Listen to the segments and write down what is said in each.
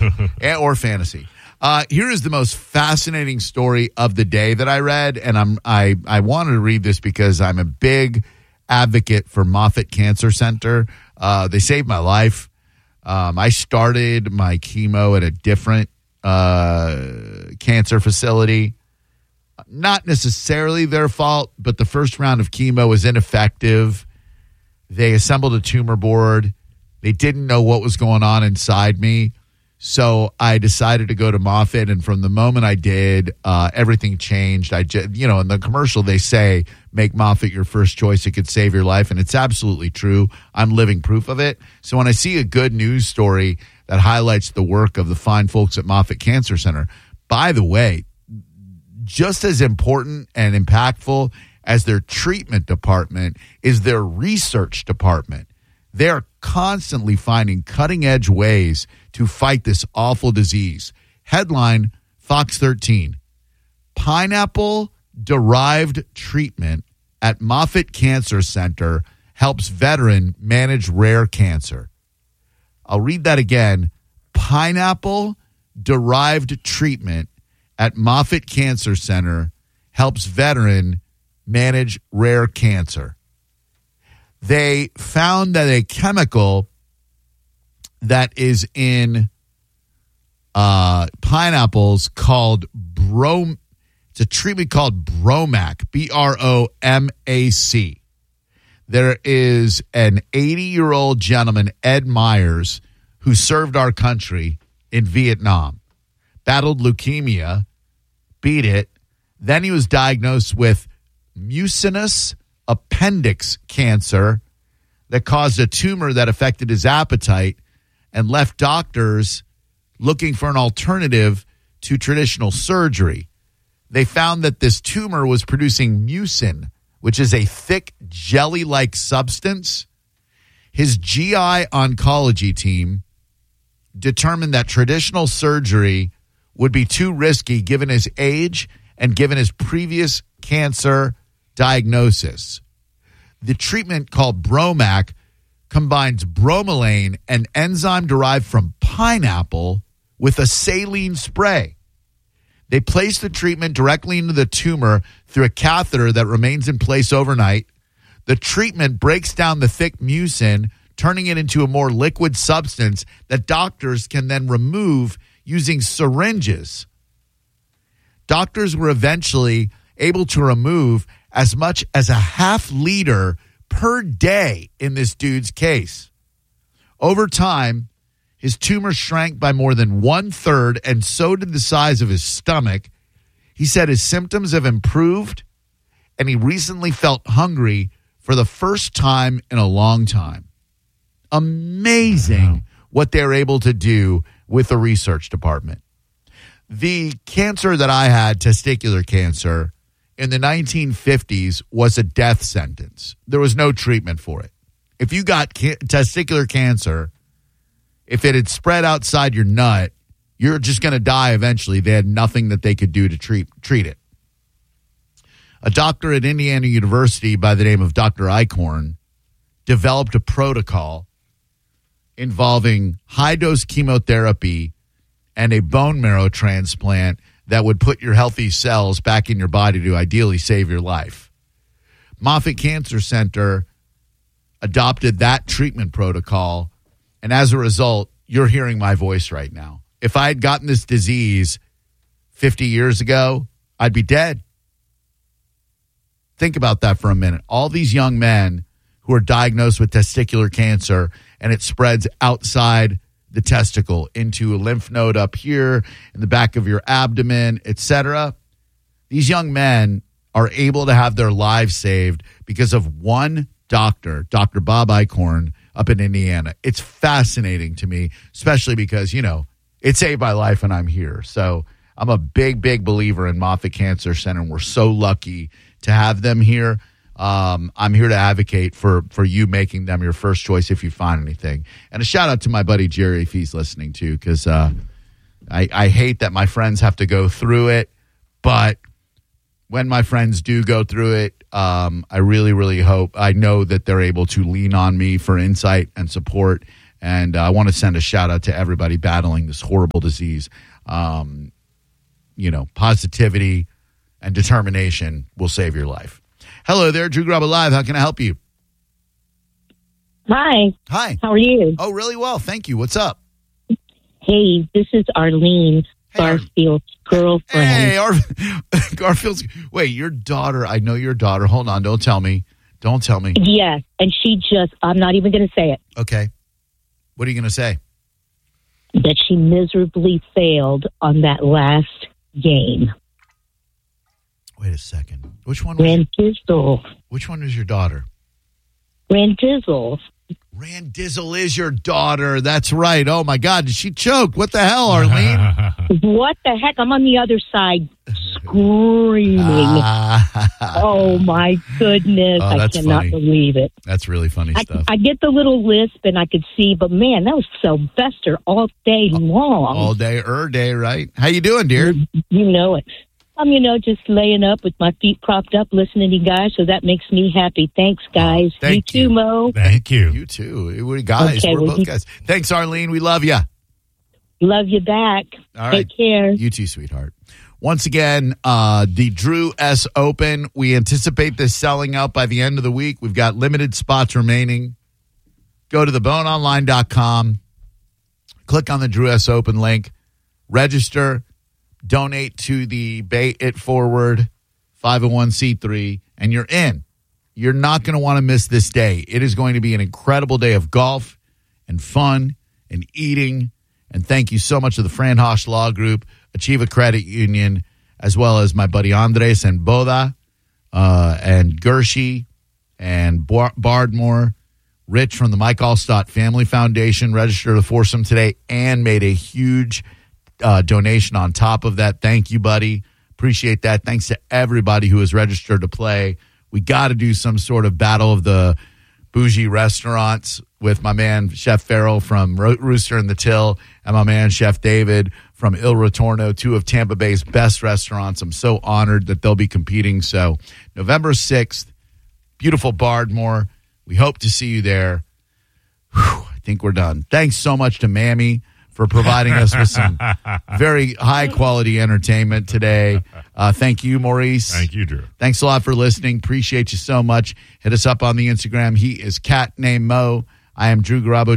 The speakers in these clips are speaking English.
or fantasy. Here is the most fascinating story of the day that I read, and I wanted to read this because I'm a big advocate for Moffitt Cancer Center. They saved my life. I started my chemo at a different cancer facility. Not necessarily their fault, but the first round of chemo was ineffective. They assembled a tumor board. They didn't know what was going on inside me. So I decided to go to Moffitt, and from the moment I did, everything changed. In the commercial, they say, make Moffitt your first choice. It could save your life, and it's absolutely true. I'm living proof of it. So when I see a good news story that highlights the work of the fine folks at Moffitt Cancer Center, by the way, just as important and impactful as their treatment department is their research department. They're constantly finding cutting-edge ways to fight this awful disease. Headline, Fox 13. Pineapple-derived treatment at Moffitt Cancer Center helps veteran manage rare cancer. I'll read that again. Pineapple-derived treatment at Moffitt Cancer Center helps veteran manage rare cancer. They found that a chemical that is in pineapples called it's a treatment called Bromac, Bromac. There is an 80-year-old gentleman, Ed Myers, who served our country in Vietnam, battled leukemia, beat it. Then he was diagnosed with mucinous appendix cancer that caused a tumor that affected his appetite and left doctors looking for an alternative to traditional surgery. They found that this tumor was producing mucin, which is a thick jelly-like substance. His GI oncology team determined that traditional surgery would be too risky given his age and given his previous cancer diagnosis. The treatment called Bromac combines bromelain, an enzyme derived from pineapple, with a saline spray. They place the treatment directly into the tumor through a catheter that remains in place overnight. The treatment breaks down the thick mucin, turning it into a more liquid substance that doctors can then remove using syringes. Doctors were eventually able to remove as much as a half liter per day in this dude's case. Over time, his tumor shrank by more than 1/3, and so did the size of his stomach. He said his symptoms have improved, and he recently felt hungry for the first time in a long time. Amazing what they're able to do with the research department. The cancer that I had, testicular cancer, in the 1950s was a death sentence. There was no treatment for it. If you got testicular cancer, if it had spread outside your nut, you're just going to die eventually. They had nothing that they could do to treat it. A doctor at Indiana University by the name of Dr. Eichhorn developed a protocol involving high-dose chemotherapy and a bone marrow transplant that would put your healthy cells back in your body to ideally save your life. Moffitt Cancer Center adopted that treatment protocol, and as a result, you're hearing my voice right now. If I had gotten this disease 50 years ago, I'd be dead. Think about that for a minute. All these young men who are diagnosed with testicular cancer, and it spreads outside the testicle into a lymph node up here in the back of your abdomen, etc. These young men are able to have their lives saved because of one doctor, Dr. Bob Eichhorn, up in Indiana. It's fascinating to me, especially because, it saved my life and I'm here. So I'm a big, big believer in Moffitt Cancer Center, and we're so lucky to have them here. I'm here to advocate for you making them your first choice if you find anything. And a shout out to my buddy Jerry if he's listening too, because I hate that my friends have to go through it. But when my friends do go through it, I really, really hope, I know that they're able to lean on me for insight and support And I want to send a shout out to everybody battling this horrible disease. Positivity and determination will save your life. Hello there, Drew Garabo Live. How can I help you? Hi. Hi. How are you? Oh, really well. Thank you. What's up? Hey, this is Arlene, Garfield's girlfriend. Hey, Garfield's. Wait, your daughter. I know your daughter. Hold on. Don't tell me. Yes, and I'm not even going to say it. Okay. What are you going to say? That she miserably failed on that last game. Wait a second. Which one? Which one is your daughter? Randizzle. Randizzle is your daughter. That's right. Oh, my God. Did she choke? What the hell, Arlene? What the heck? I'm on the other side screaming. Oh, my goodness. I cannot believe it. That's really funny stuff. I get the little lisp and I could see, but man, that was Sylvester all day long. All day, right? How you doing, dear? You know it. I'm, just laying up with my feet propped up, listening to you guys, so that makes me happy. Thanks, guys. Thank you too, Mo. Thank you. You too. We're guys. Okay, we're both guys. Thanks, Arlene. We love you. Love you back. All right. Take care. You too, sweetheart. Once again, the Drew S. Open. We anticipate this selling out by the end of the week. We've got limited spots remaining. Go to theboneonline.com. Click on the Drew S. Open link. Register. Donate to the Bay It Forward 501c3, and you're in. You're not going to want to miss this day. It is going to be an incredible day of golf and fun and eating. And thank you so much to the Fran Hosch Law Group, Achieva Credit Union, as well as my buddy Andres and Boda and Gershie and Bardmore, Rich from the Mike Allstott Family Foundation registered a foursome today and made a huge donation on top of that. Thank you, buddy. Appreciate that. Thanks to everybody who has registered to play. We got to do some sort of battle of the bougie restaurants with my man Chef Farrell from Rooster and the Till and my man Chef David from Il Ritorno, two of Tampa Bay's best restaurants. I'm so honored that they'll be competing. So November 6th, beautiful Bardmore. We hope to see you there. Whew, I think we're done. Thanks so much to Mammy for providing us with some very high-quality entertainment today. Thank you, Maurice. Thank you, Drew. Thanks a lot for listening. Appreciate you so much. Hit us up on the Instagram. He is Cat Named Mo. I am Drew Garabo,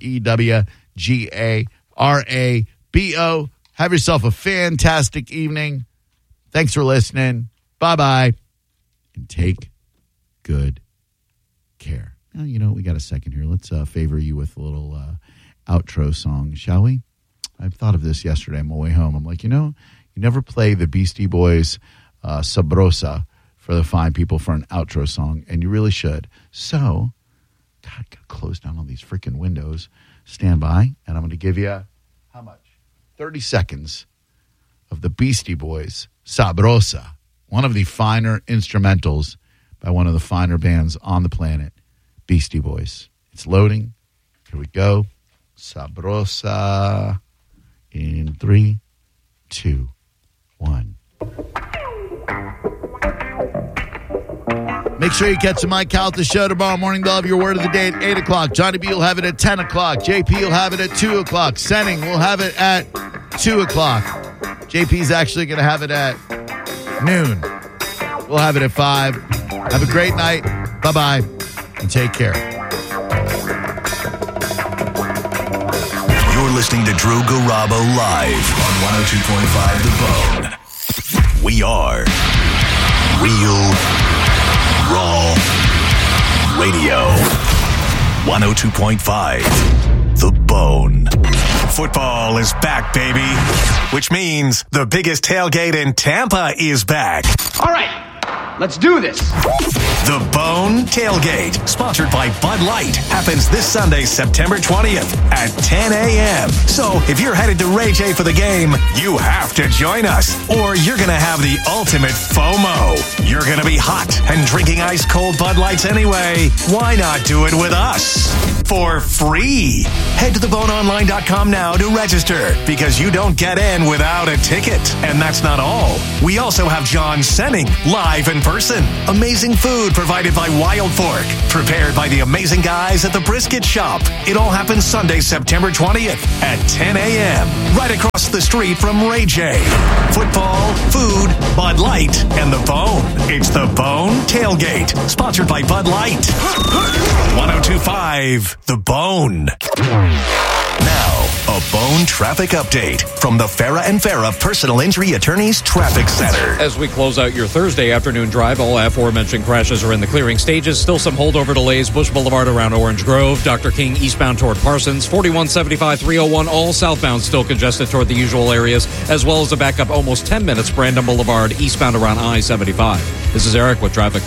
DREWGARABO. Have yourself a fantastic evening. Thanks for listening. Bye-bye. And take good care. Now, we got a second here. Let's favor you with a little outro song, shall we? I thought of this yesterday on my way home. I'm like, you never play the Beastie Boys Sabrosa for the fine people for an outro song, and you really should. So, God, I got to close down all these freaking windows. Stand by, and I'm going to give you, how much? 30 seconds of the Beastie Boys Sabrosa, one of the finer instrumentals by one of the finer bands on the planet, Beastie Boys. It's loading. Here we go. Sabrosa in 3, 2, 1. Make sure you catch the Mike Calta show tomorrow morning. They'll have your word of the day at 8 o'clock. Johnny B will have it at 10 o'clock. JP will have it at 2 o'clock. Senning will have it at 2 o'clock. JP's actually going to have it at noon. We'll have it at 5. Have a great night. Bye-bye. And take care. You're listening to Drew Garabo live on 102.5 The Bone. We are Real Raw Radio. 102.5 The Bone. Football is back, baby. Which means the biggest tailgate in Tampa is back. All right, let's do this. The Bone Tailgate, sponsored by Bud Light, happens this Sunday, September 20th at 10 a.m. So if you're headed to Ray J for the game, you have to join us, or you're going to have the ultimate FOMO. You're going to be hot and drinking ice-cold Bud Lights anyway. Why not do it with us? For free. Head to theboneonline.com now to register, because you don't get in without a ticket. And that's not all. We also have John Senning live in person. Amazing food provided by Wild Fork. Prepared by the amazing guys at the Brisket Shop. It all happens Sunday, September 20th at 10 a.m. Right across the street from Ray J. Football, food, Bud Light, and The Bone. It's The Bone Tailgate. Sponsored by Bud Light. 102.5 The Bone. Now, a Bone traffic update from the Farah and Farah Personal Injury Attorneys Traffic Center. As we close out your Thursday afternoon drive, all aforementioned crashes are in the clearing stages. Still some holdover delays. Bush Boulevard around Orange Grove. Dr. King eastbound toward Parsons. 4175, 301 all southbound still congested toward the usual areas, as well as a backup almost 10 minutes. Brandon Boulevard eastbound around I-75. This is Eric with traffic.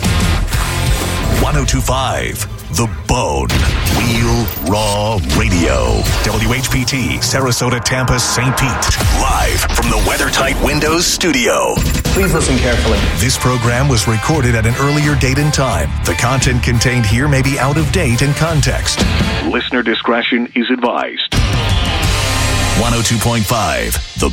102.5 The Bone. Real Raw Radio. WHPT, Sarasota, Tampa, St. Pete. Live from the WeatherTight Windows studio. Please listen carefully. This program was recorded at an earlier date and time. The content contained here may be out of date in context. Listener discretion is advised. 102.5 The